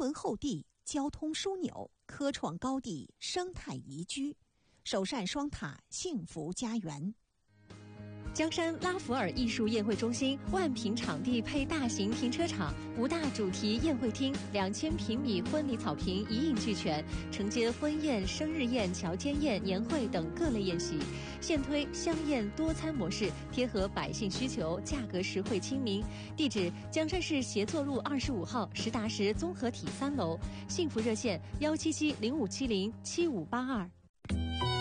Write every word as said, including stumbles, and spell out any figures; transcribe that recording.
文厚地，交通枢纽，科创高地，生态宜居，首善双塔，幸福家园。 江山拉弗尔艺术宴会中心万平场地配大型停车场，五大主题宴会厅，两千平米婚礼草坪一应俱全，承接婚宴、生日宴、乔间宴、年会等各类宴席。现推香宴多餐模式，贴合百姓需求，价格实惠亲民。地址：江山市协作路二十五号实达实综合体三楼。幸福热线：幺七七零五七零七五八二。